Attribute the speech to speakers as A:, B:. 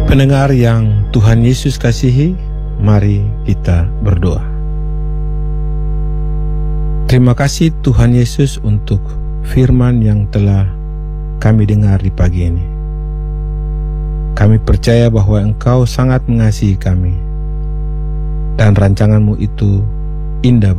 A: Pendengar yang Tuhan Yesus kasihi, mari kita berdoa. Terima kasih Tuhan Yesus untuk firman yang telah kami dengar di pagi ini. Kami percaya bahwa Engkau sangat mengasihi kami, dan rancangan-Mu itu indah